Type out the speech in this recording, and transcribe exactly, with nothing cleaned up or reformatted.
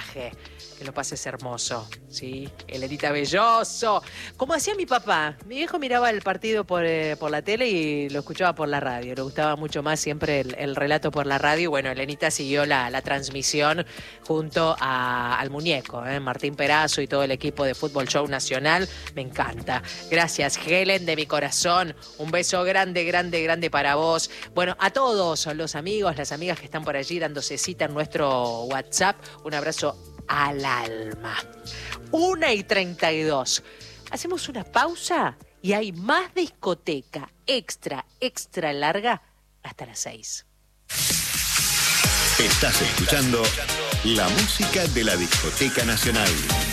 viaje. Que lo pases hermoso, ¿sí? Elenita Belloso. Como hacía mi papá. Mi viejo miraba el partido por, eh, por la tele y lo escuchaba por la radio. Le gustaba mucho más siempre el, el relato por la radio. Y bueno, Elenita siguió la, la transmisión junto a, al muñeco, ¿eh? Martín Perazo y todo el equipo de Fútbol Show Nacional. Me encanta. Gracias, Helen, de mi corazón. Un beso grande, grande, grande para vos. Bueno, a todos los amigos, las amigas que están por allí dándose cita en nuestro WhatsApp. Un abrazo al alma. Una y treinta y dos. Hacemos una pausa y hay más discoteca extra, extra larga hasta las seis. Estás escuchando la música de la Discoteca Nacional.